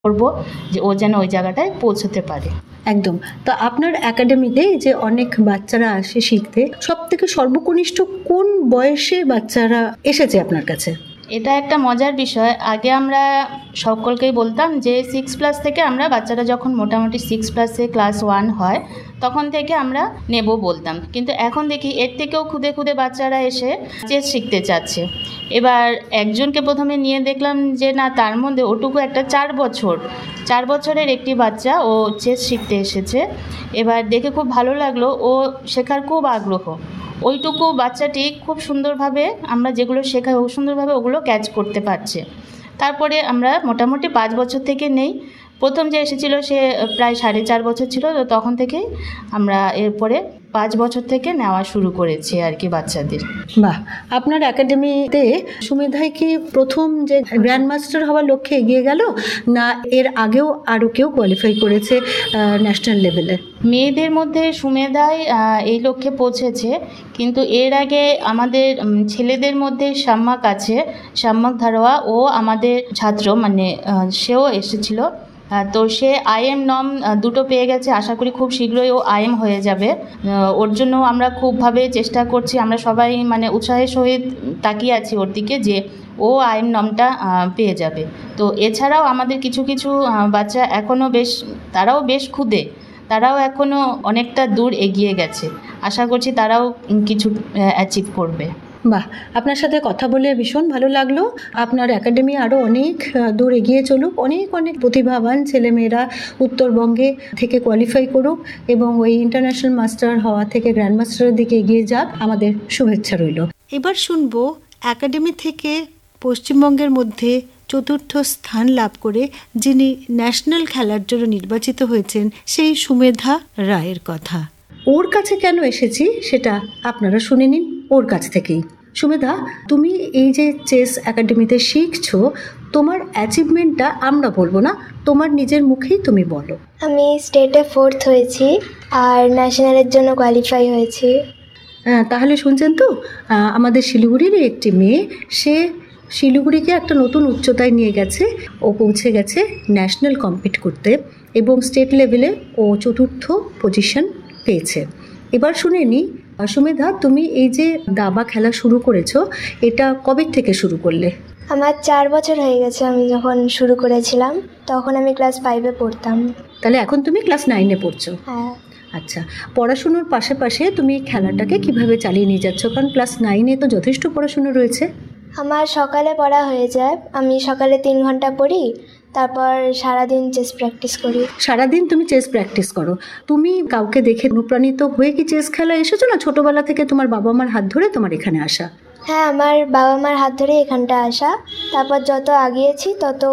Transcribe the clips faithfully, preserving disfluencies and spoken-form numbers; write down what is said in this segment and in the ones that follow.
করবো যে ও যেন ওই জায়গাটায় পৌঁছতে পারে। একদম। তা আপনার একাডেমিতে যে অনেক বাচ্চারা আসে শিখতে, সব থেকে সর্বকনিষ্ঠ কোন বয়সে বাচ্চারা এসেছে আপনার কাছে? এটা একটা মজার বিষয়। আগে আমরা সকলকেই বলতাম যে সিক্স প্লাস থেকে আমরা বাচ্চারা যখন মোটামুটি সিক্স প্লাসে ক্লাস ওয়ান হয় তখন থেকে আমরা নেব বলতাম, কিন্তু এখন দেখি এর থেকেও খুদে খুদে বাচ্চারা এসে চেস শিখতে চাচ্ছে। এবার একজনকে প্রথমে নিয়ে দেখলাম যে না, তার মধ্যে ওটুকু একটা চার বছর চার বছরের একটি বাচ্চা ও চেস শিখতে এসেছে। এবার দেখে খুব ভালো লাগলো, ও শেখার খুব আগ্রহ। ওইটুকু বাচ্চাটি খুব সুন্দরভাবে আমরা যেগুলো শেখাই খুব সুন্দরভাবে ওগুলো ক্যাচ করতে পারছে। তারপরে আমরা মোটামুটি পাঁচ বছর থেকে নেই। প্রথম যে এসেছিলো সে প্রায় সাড়ে চার বছর ছিল, তো তখন থেকেই আমরা এরপরে পাঁচ বছর থেকে নেওয়া শুরু করেছি আর কি বাচ্চাদের। বাহ, আপনার একাডেমিতে সুমেধাই কি প্রথম যে গ্র্যান্ড মাস্টার হওয়ার লক্ষ্যে এগিয়ে গেল, না এর আগেও আরও কেউ কোয়ালিফাই করেছে ন্যাশনাল লেভেলে? মেয়েদের মধ্যে সুমেধাই এই লক্ষ্যে পৌঁছেছে, কিন্তু এর আগে আমাদের ছেলেদের মধ্যে শাম্মাক আছে, শাম্মাক ধারোয়া, ও আমাদের ছাত্র, মানে সেও এসেছিল। তো সে আইএম নম দুটো পেয়ে গেছে, আশা করি খুব শীঘ্রই ও আইএম হয়ে যাবে। ওর জন্য আমরা খুবভাবে চেষ্টা করছি, আমরা সবাই মানে উৎসাহের সহিত তাকিয়ে আছি ওর দিকে যে ও আইএম নমটা পেয়ে যাবে। তো এছাড়াও আমাদের কিছু কিছু বাচ্চা এখনও বেশ, তারাও বেশ ক্ষুদে, তারাও এখনও অনেকটা দূর এগিয়ে গেছে। আশা করছি তারাও কিছু অ্যাচিভ করবে। বাহ, আপনার সাথে কথা বলে ভীষণ ভালো লাগলো। আপনার একাডেমি আরও অনেক দূর এগিয়ে চলুক, অনেক অনেক প্রতিভাবান ছেলেমেয়েরা উত্তরবঙ্গে থেকে কোয়ালিফাই করুক এবং ওই ইন্টারন্যাশনাল মাস্টার হওয়া থেকে গ্র্যান্ড মাস্টারের দিকে এগিয়ে যাক, আমাদের শুভেচ্ছা রইল। এবার শুনবো একাডেমি থেকে পশ্চিমবঙ্গের মধ্যে চতুর্থ স্থান লাভ করে যিনি ন্যাশনাল খেলার জন্য নির্বাচিত হয়েছেন সেই সুমেধা রায়ের কথা। ওর কাছে কেন এসেছি সেটা আপনারা শুনে নিন ওর কাছ থেকেই। সুমেধা, তুমি এই যে চেস একাডেমিতে শিখছো, তোমার অ্যাচিভমেন্টটা আমরা বলবো না, তোমার নিজের মুখেই তুমি বলো। আমি স্টেটে ফোর্থ হয়েছি আর ন্যাশনালের জন্য কোয়ালিফাই হয়েছি। হ্যাঁ, তাহলে শুনছেন তো, আমাদের শিলিগুড়ির একটি মেয়ে, সে শিলিগুড়িকে একটা নতুন উচ্চতায় নিয়ে গেছে। ও পৌঁছে গেছে ন্যাশনাল কম্পিট করতে এবং স্টেট লেভেলে ও চতুর্থ পজিশন পেয়েছে। এবার শুনে নি সুমেধা, তুমি এই যে দাবা খেলা শুরু করেছো, এটা কবে থেকে শুরু করলে? আমার চার বছর হয়ে গেছে। আমি যখন শুরু করেছিলাম তখন আমি ক্লাস ফাইভে পড়তাম। তাহলে এখন তুমি ক্লাস নাইনে পড়ছো? হ্যাঁ। আচ্ছা, পড়াশুনোর পাশাপাশি তুমি খেলাটাকে কিভাবে চালিয়ে নিয়ে যাচ্ছ? কারণ ক্লাস নাইনে তো যথেষ্ট পড়াশুনো রয়েছে। আমার সকালে পড়া হয়ে যায়, আমি সকালে তিন ঘন্টা পড়ি, তারপর সারাদিন চেস প্র্যাকটিস করি। সারাদিন তুমি চেস প্র্যাকটিস করো? তুমি কাউকে দেখে অনুপ্রাণিত হয়ে কি চেস খেলা এসেছো, না ছোটবেলা থেকে তোমার বাবা মার হাত ধরে তোমার এখানে আসা? হ্যাঁ, আমার বাবা মার হাত ধরে এখানটা আসা। তারপর যত আগিয়েছি তত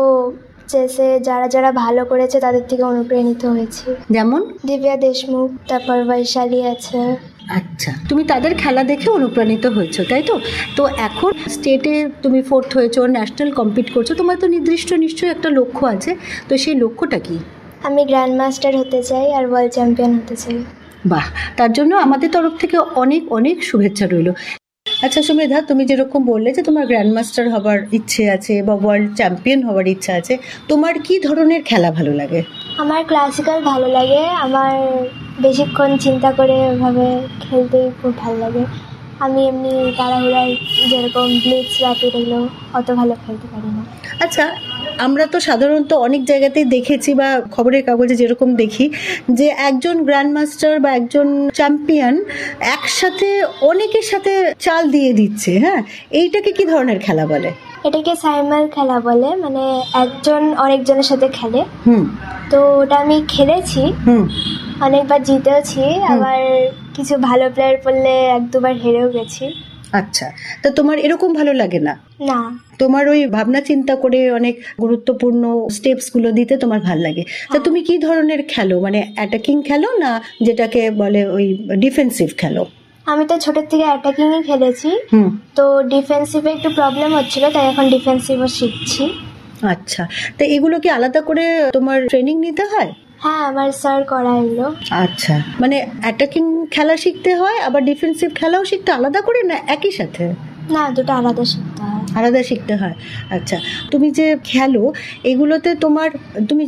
চেসে যারা যারা ভালো করেছে তাদের থেকে অনুপ্রাণিত হয়েছি। যেমন দিব্যা দেশমুখ, তারপর বৈশালী আছে। আচ্ছা, তুমি তাদের খেলা দেখে অনুপ্রাণিত হয়েছো, তাই তো? তো এখন স্টেটে তুমি ফোর্থ হয়েছো, ন্যাশনাল কম্পিট করছো, তোমার তো নির্দিষ্ট নিশ্চয়ই একটা লক্ষ্য আছে, তো সেই লক্ষ্যটা কি? আমি গ্র্যান্ড মাস্টার হতে চাই আর ওয়ার্ল্ড চ্যাম্পিয়ন হতে চাই। বাহ, তার জন্য আমাদের তরফ থেকে অনেক অনেক শুভেচ্ছা রইল। আচ্ছা সুমেধা, তুমি যেরকম বললে যে তোমার গ্র্যান্ড মাস্টার হবার ইচ্ছে আছে বা ওয়ার্ল্ড চ্যাম্পিয়ন হওয়ার ইচ্ছা আছে, তোমার কি ধরনের খেলা ভালো লাগে? আমার ক্লাসিক্যাল ভালো লাগে। আমার বেশিক্ষণ চিন্তা করে ওইভাবে খেলতে খুব ভালো লাগে। আমি এমনি তাড়াহুড়ায় যেরকম ব্লিটজ র্যাপিড এগুলো অত ভালো খেলতে পারি না। আচ্ছা, আমরা তো সাধারণত অনেক জায়গাতেই দেখেছি বা খবরের কাগজে যেরকম দেখি যে একজন গ্র্যান্ড মাস্টার বা একজন চ্যাম্পিয়ন একসাথে অনেকের সাথে চাল দিয়ে দিচ্ছে। হ্যাঁ, এইটাকে কি ধরনের খেলা বলে? এটাকে সাইমাল খেলা বলে, মানে একজন অনেকজনের সাথে খেলে। হুম, তো ওটা আমি খেলেছি, হুম, অনেকবার জিতেওছি, আবার কিছু ভালো প্লেয়ার পড়লে এক দুবার হেরেও গেছি। আচ্ছা, তা তোমার এরকম ভালো লাগে না? না, তোমার ওই ভাবনা চিন্তা করে অনেক গুরুত্বপূর্ণ স্টেপস গুলো দিতে তোমার ভালো লাগে। তা তুমি কি ধরনের খেলো, মানে অ্যাটাকিং খেলো না যেটাকে বলে ওই ডিফেন্সিভ খেলো? আমি তো ছোটের থেকে অ্যাটাকিংই খেলেছি, তো ডিফেন্সিভে একটু প্রবলেম হচ্ছিল, তাই এখন ডিফেন্সিভও শিখছি। আচ্ছা, তো এগুলো কি আলাদা করে তোমার ট্রেনিং নিতে হয়? হ্যাঁ, আমার স্যার করায় এগুলো। আচ্ছা, মানে অ্যাটাকিং খেলা শিখতে হয় আবার ডিফেন্সিভ খেলাও শিখতে আলাদা করে, না একই সাথে? না, দুটো আলাদা শিখতে শিখতে হয়। আলাদা শিখতে হয়। আচ্ছা, তুমি যে খেলো এগুলোতে তোমার তুমি